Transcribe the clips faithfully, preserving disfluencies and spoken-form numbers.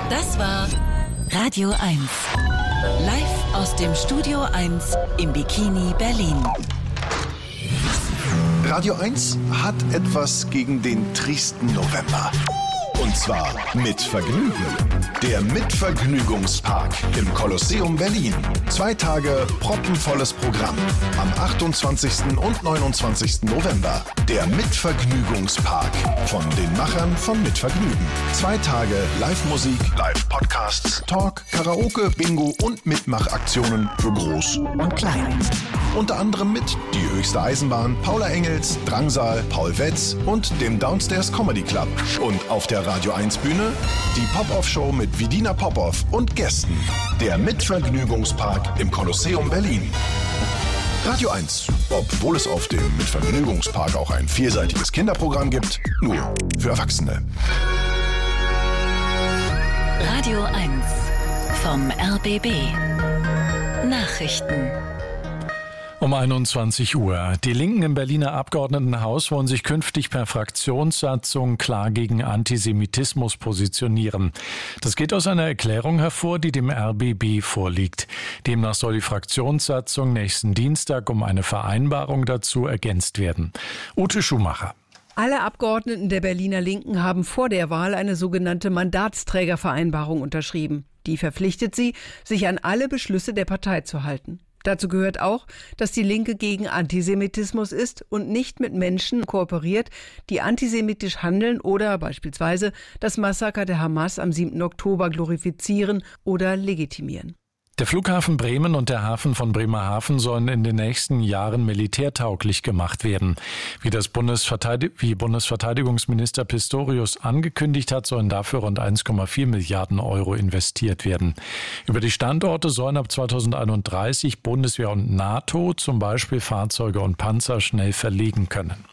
Das war Radio eins. Live aus dem Studio eins im Bikini Berlin. Radio eins hat etwas gegen den tristen November. Und zwar mit Vergnügen. Der Mitvergnügungspark im Kolosseum Berlin. Zwei Tage proppenvolles Programm. Am achtundzwanzigsten und neunundzwanzigsten November. Der Mitvergnügungspark von den Machern von Mitvergnügen. Zwei Tage Live-Musik, Live-Podcasts, Talk, Karaoke, Bingo und Mitmachaktionen für Groß und Klein. Unter anderem mit Die höchste Eisenbahn, Paula Engels, Drangsal, Paul Wetz und dem Downstairs Comedy Club. Und auf der Radio eins Bühne die Pop-Off-Show mit Vidina Popov und Gästen. Der Mitvergnügungspark im Kolosseum Berlin. Radio eins, obwohl es auf dem Mitvergnügungspark auch ein vielseitiges Kinderprogramm gibt, nur für Erwachsene. Radio eins vom R B B. Nachrichten. Um einundzwanzig Uhr. Die Linken im Berliner Abgeordnetenhaus wollen sich künftig per Fraktionssatzung klar gegen Antisemitismus positionieren. Das geht aus einer Erklärung hervor, die dem R B B vorliegt. Demnach soll die Fraktionssatzung nächsten Dienstag um eine Vereinbarung dazu ergänzt werden. Ute Schumacher. Alle Abgeordneten der Berliner Linken haben vor der Wahl eine sogenannte Mandatsträgervereinbarung unterschrieben. Die verpflichtet sie, sich an alle Beschlüsse der Partei zu halten. Dazu gehört auch, dass die Linke gegen Antisemitismus ist und nicht mit Menschen kooperiert, die antisemitisch handeln oder beispielsweise das Massaker der Hamas am siebten Oktober glorifizieren oder legitimieren. Der Flughafen Bremen und der Hafen von Bremerhaven sollen in den nächsten Jahren militärtauglich gemacht werden. Wie das Bundesverteidig- wie Bundesverteidigungsminister Pistorius angekündigt hat, sollen dafür rund eins Komma vier Milliarden Euro investiert werden. Über die Standorte sollen ab zweitausendeinunddreißig Bundeswehr und NATO zum Beispiel Fahrzeuge und Panzer schnell verlegen können.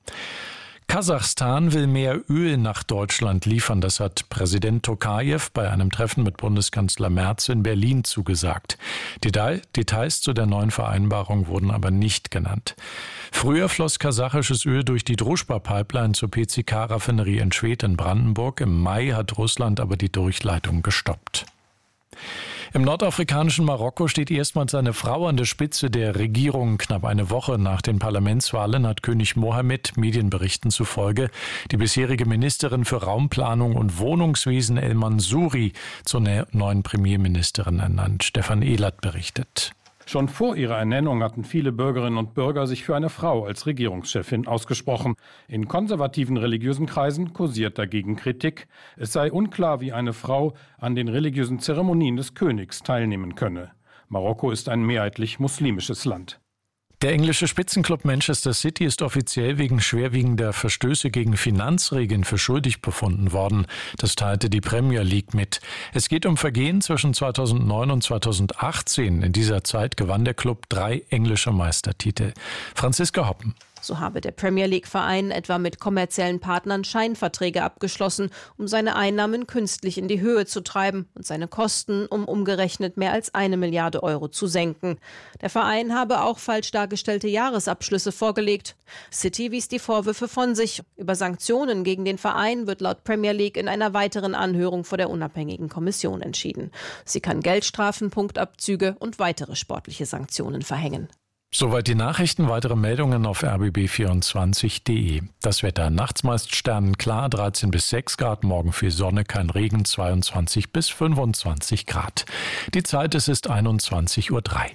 Kasachstan will mehr Öl nach Deutschland liefern. Das hat Präsident Tokajew bei einem Treffen mit Bundeskanzler Merz in Berlin zugesagt. Detail, Details zu der neuen Vereinbarung wurden aber nicht genannt. Früher floss kasachisches Öl durch die Druschba-Pipeline zur P C K-Raffinerie in Schwedt in Brandenburg. Im Mai hat Russland aber die Durchleitung gestoppt. Im nordafrikanischen Marokko steht erstmals eine Frau an der Spitze der Regierung. Knapp eine Woche nach den Parlamentswahlen hat König Mohammed Medienberichten zufolge die bisherige Ministerin für Raumplanung und Wohnungswesen El Mansouri zur neuen Premierministerin ernannt. Stefan Ehlert berichtet. Schon vor ihrer Ernennung hatten viele Bürgerinnen und Bürger sich für eine Frau als Regierungschefin ausgesprochen. In konservativen religiösen Kreisen kursiert dagegen Kritik. Es sei unklar, wie eine Frau an den religiösen Zeremonien des Königs teilnehmen könne. Marokko ist ein mehrheitlich muslimisches Land. Der englische Spitzenklub Manchester City ist offiziell wegen schwerwiegender Verstöße gegen Finanzregeln für schuldig befunden worden. Das teilte die Premier League mit. Es geht um Vergehen zwischen zweitausendneun und zweitausendachtzehn. In dieser Zeit gewann der Klub drei englische Meistertitel. Franziska Hoppen. So habe der Premier League-Verein etwa mit kommerziellen Partnern Scheinverträge abgeschlossen, um seine Einnahmen künstlich in die Höhe zu treiben und seine Kosten um umgerechnet mehr als eine Milliarde Euro zu senken. Der Verein habe auch falsch dargestellte Jahresabschlüsse vorgelegt. City wies die Vorwürfe von sich. Über Sanktionen gegen den Verein wird laut Premier League in einer weiteren Anhörung vor der unabhängigen Kommission entschieden. Sie kann Geldstrafen, Punktabzüge und weitere sportliche Sanktionen verhängen. Soweit die Nachrichten, weitere Meldungen auf r b b vierundzwanzig punkt d e. Das Wetter nachts meist sternenklar, dreizehn bis sechs Grad, morgen viel Sonne, kein Regen, zweiundzwanzig bis fünfundzwanzig Grad. Die Zeit, es ist einundzwanzig Uhr drei.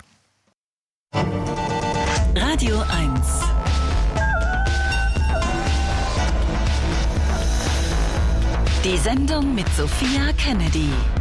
Radio eins. Die Sendung mit Sophia Kennedy.